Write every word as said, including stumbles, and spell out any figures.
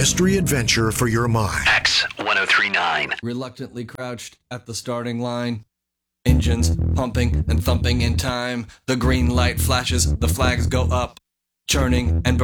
mystery adventure for your mind. X ten thirty-nine. Reluctantly crouched at the starting line. Engines pumping and thumping in time. The green light flashes, the flags go up. Churning and burning.